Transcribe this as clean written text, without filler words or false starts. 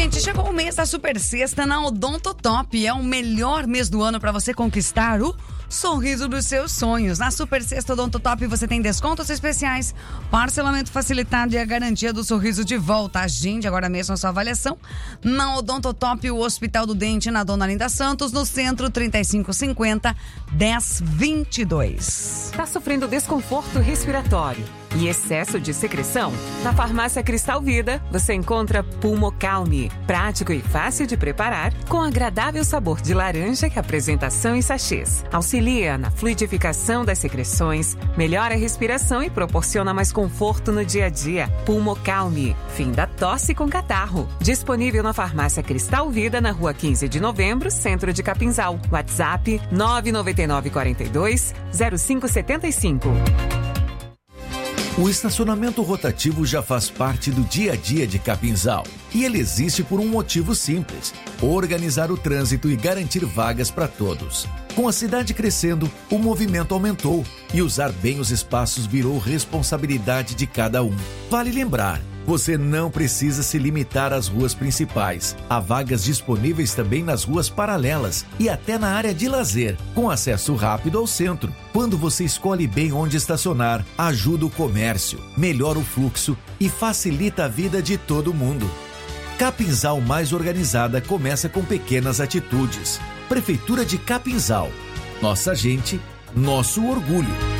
Gente, chegou o mês da Super Sexta na Odontotop. É o melhor mês do ano para você conquistar o sorriso dos seus sonhos. Na Super Sexta Odontotop você tem descontos especiais, parcelamento facilitado e a garantia do sorriso de volta. Agende agora mesmo a sua avaliação na Odontotop, o Hospital do Dente, na Dona Linda Santos, no centro, 3550-1022. Tá sofrendo desconforto respiratório e excesso de secreção? Na Farmácia Cristal Vida, você encontra Pulmocalme, prático e fácil de preparar, com agradável sabor de laranja e apresentação em sachês. Auxilia na fluidificação das secreções, melhora a respiração e proporciona mais conforto no dia a dia. Pulmocalme, fim da tosse com catarro. Disponível na Farmácia Cristal Vida, na Rua 15 de Novembro, Centro de Capinzal. WhatsApp 99942-0575. O estacionamento rotativo já faz parte do dia a dia de Capinzal. E ele existe por um motivo simples: organizar o trânsito e garantir vagas para todos. Com a cidade crescendo, o movimento aumentou e usar bem os espaços virou responsabilidade de cada um. Vale lembrar, você não precisa se limitar às ruas principais. Há vagas disponíveis também nas ruas paralelas e até na área de lazer, com acesso rápido ao centro. Quando você escolhe bem onde estacionar, ajuda o comércio, melhora o fluxo e facilita a vida de todo mundo. Capinzal mais organizada começa com pequenas atitudes. Prefeitura de Capinzal. Nossa gente, nosso orgulho.